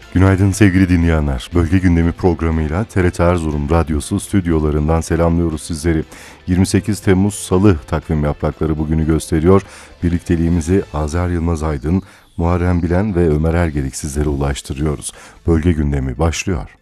Günaydın sevgili dinleyenler. Bölge gündemi programıyla TRT Erzurum Radyosu stüdyolarından selamlıyoruz sizleri. 28 Temmuz Salı takvim yaprakları bugünü gösteriyor. Birlikteliğimizi Azer Yılmaz Aydın, Muharrem Bilen ve Ömer Ergelik sizlere ulaştırıyoruz. Bölge gündemi başlıyor.